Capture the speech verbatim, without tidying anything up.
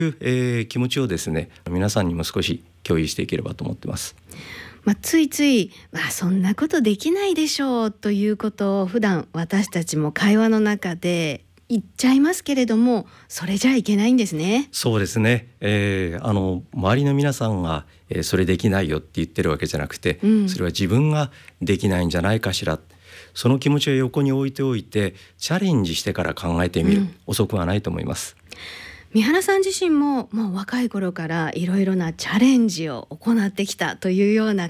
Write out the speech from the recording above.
いうえー気持ちをですね、皆さんにも少し共有していければと思ってます。 まあ、ついつい、まあ、そんなことできないでしょうということを普段私たちも会話の中で言っちゃいますけれども、それじゃいけないんですね。 そうですね、えーあの周りの皆さんが、えーそれできないよって言ってるわけじゃなくて、 うんそれは自分ができないんじゃないかしら、その気持ちを横に置いておいてチャレンジしてから考えてみる、 うん遅くはないと思います。 三原さん自身ももう若い頃からいろいろなチャレンジを行ってきたというような